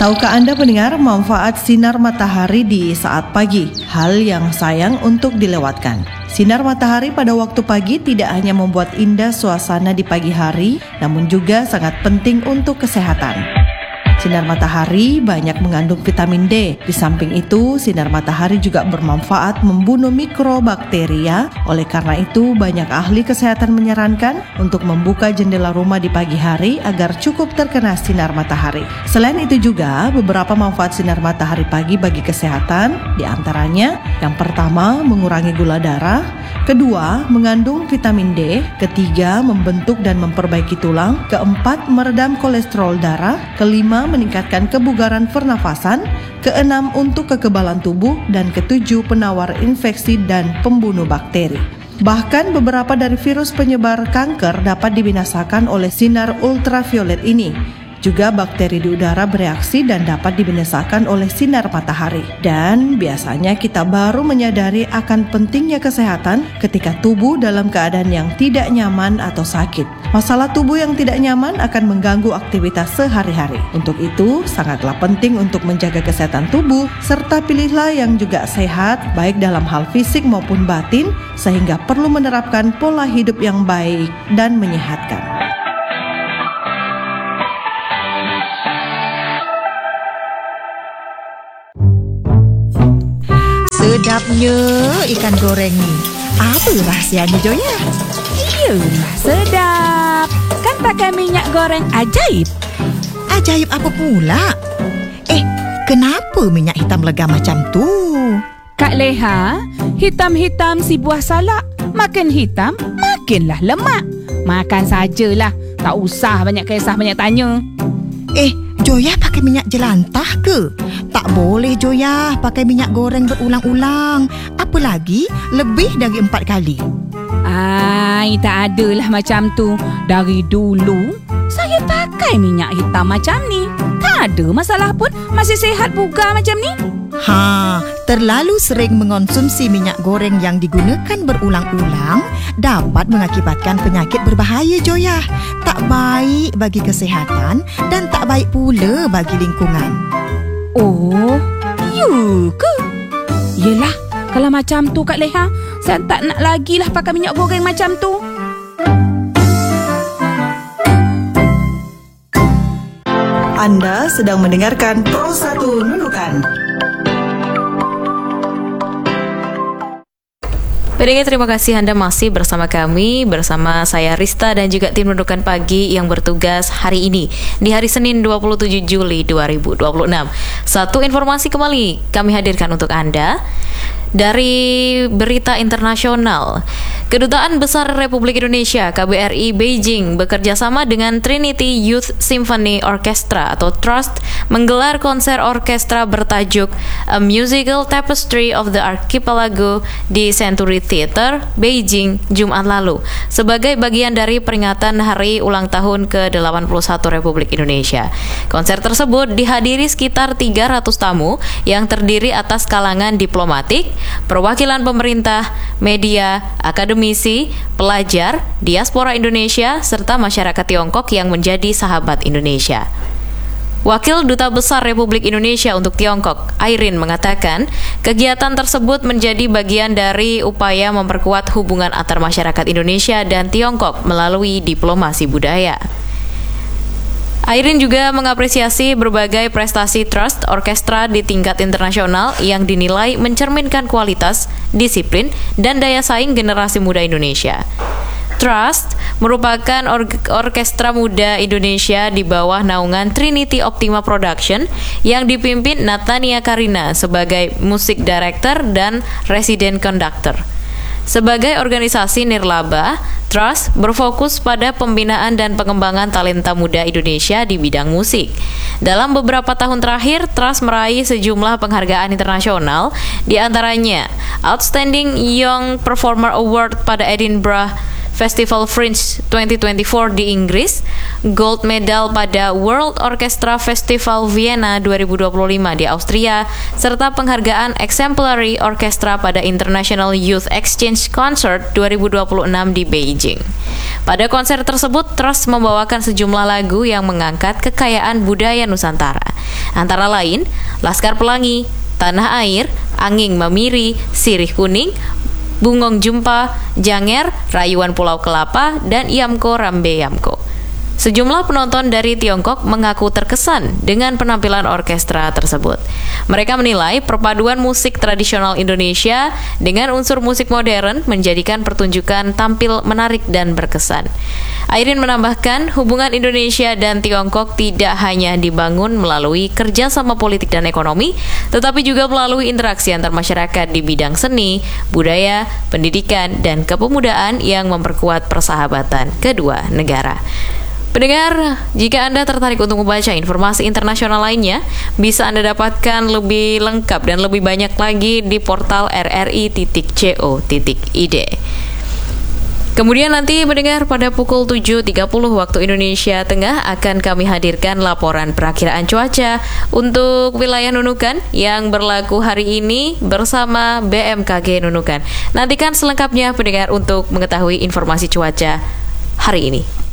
Tahukah Anda pendengar manfaat sinar matahari di saat pagi? Hal yang sayang untuk dilewatkan. Sinar matahari pada waktu pagi tidak hanya membuat indah suasana di pagi hari, namun juga sangat penting untuk kesehatan. Sinar matahari banyak mengandung vitamin D. Di samping itu, sinar matahari juga bermanfaat membunuh mikrobakteria. Oleh karena itu, banyak ahli kesehatan menyarankan untuk membuka jendela rumah di pagi hari agar cukup terkena sinar matahari. Selain itu juga, beberapa manfaat sinar matahari pagi bagi kesehatan, di antaranya yang pertama, mengurangi gula darah. Kedua, mengandung vitamin D. Ketiga, membentuk dan memperbaiki tulang. Keempat, meredam kolesterol darah. Kelima, meningkatkan kebugaran pernafasan. Keenam, untuk kekebalan tubuh. Dan ketujuh, penawar infeksi dan pembunuh bakteri. Bahkan beberapa dari virus penyebar kanker dapat dibinasakan oleh sinar ultraviolet ini. Juga bakteri di udara bereaksi dan dapat dibinasakan oleh sinar matahari. Dan biasanya kita baru menyadari akan pentingnya kesehatan ketika tubuh dalam keadaan yang tidak nyaman atau sakit. Masalah tubuh yang tidak nyaman akan mengganggu aktivitas sehari-hari. Untuk itu, sangatlah penting untuk menjaga kesehatan tubuh, serta pilihlah yang juga sehat, baik dalam hal fisik maupun batin, sehingga perlu menerapkan pola hidup yang baik dan menyehatkan. Sedapnya ikan goreng ni. Apa rahsianya, Joya? Iyalah, sedap. Kan pakai minyak goreng ajaib. Ajaib apa pula? Kenapa minyak hitam legam macam tu? Kak Leha, hitam-hitam si buah salak. Makin hitam, makinlah lemak. Makan sajalah. Tak usah banyak kisah, banyak tanya. Joya pakai minyak jelantah ke? Tak boleh, Joya, pakai minyak goreng berulang-ulang. Apalagi lebih dari 4 kali. Tak adalah macam tu. Dari dulu, saya pakai minyak hitam macam ni. Tak ada masalah pun. Masih sihat bugar macam ni. Terlalu sering mengonsumsi minyak goreng yang digunakan berulang-ulang dapat mengakibatkan penyakit berbahaya, Joya. Tak baik bagi kesihatan dan tak baik pula bagi lingkungan. Oh, ya ke? Yelah, kalau macam tu Kak Leha, saya tak nak lagi lah pakai minyak goreng macam tu. Anda sedang mendengarkan Pro 1 Nunukan. Pendengar, terima kasih Anda masih bersama kami, bersama saya Rista dan juga tim Nunukan Pagi yang bertugas hari ini di hari Senin 27 Juli 2026. Satu informasi kembali kami hadirkan untuk Anda. Dari berita internasional, Kedutaan Besar Republik Indonesia KBRI Beijing bekerjasama dengan Trinity Youth Symphony Orchestra atau TRUST menggelar konser orkestra bertajuk A Musical Tapestry of the Archipelago di Century Theater, Beijing, Jumat lalu sebagai bagian dari peringatan hari ulang tahun ke-81 Republik Indonesia. Konser tersebut dihadiri sekitar 300 tamu yang terdiri atas kalangan diplomatik, perwakilan pemerintah, media, akademisi, pelajar, diaspora Indonesia, serta masyarakat Tiongkok yang menjadi sahabat Indonesia. Wakil Duta Besar Republik Indonesia untuk Tiongkok, Irene, mengatakan kegiatan tersebut menjadi bagian dari upaya memperkuat hubungan antar masyarakat Indonesia dan Tiongkok melalui diplomasi budaya. Irene juga mengapresiasi berbagai prestasi Trust Orkestra di tingkat internasional yang dinilai mencerminkan kualitas, disiplin, dan daya saing generasi muda Indonesia. Trust merupakan orkestra muda Indonesia di bawah naungan Trinity Optima Production yang dipimpin Natania Karina sebagai musik director dan resident conductor. Sebagai organisasi nirlaba, Trust berfokus pada pembinaan dan pengembangan talenta muda Indonesia di bidang musik. Dalam beberapa tahun terakhir, Trust meraih sejumlah penghargaan internasional, di antaranya Outstanding Young Performer Award pada Edinburgh Festival Fringe 2024 di Inggris, gold medal pada World Orchestra Festival Vienna 2025 di Austria, serta penghargaan Exemplary Orchestra pada International Youth Exchange Concert 2026 di Beijing. Pada konser tersebut, Trust membawakan sejumlah lagu yang mengangkat kekayaan budaya Nusantara, antara lain Laskar Pelangi, Tanah Air, Anging Mamiri, Sirih Kuning, Bungong Jumpa, Janger, Rayuan Pulau Kelapa, dan Yamko Rambe Yamko. Sejumlah penonton dari Tiongkok mengaku terkesan dengan penampilan orkestra tersebut. Mereka menilai perpaduan musik tradisional Indonesia dengan unsur musik modern menjadikan pertunjukan tampil menarik dan berkesan. Airin menambahkan, hubungan Indonesia dan Tiongkok tidak hanya dibangun melalui kerjasama politik dan ekonomi, tetapi juga melalui interaksi antar masyarakat di bidang seni, budaya, pendidikan, dan kepemudaan yang memperkuat persahabatan kedua negara. Pendengar, jika Anda tertarik untuk membaca informasi internasional lainnya, bisa Anda dapatkan lebih lengkap dan lebih banyak lagi di portal rri.co.id. Kemudian nanti pendengar pada pukul 7.30 waktu Indonesia Tengah akan kami hadirkan laporan perakiraan cuaca untuk wilayah Nunukan yang berlaku hari ini bersama BMKG Nunukan. Nantikan selengkapnya pendengar untuk mengetahui informasi cuaca hari ini.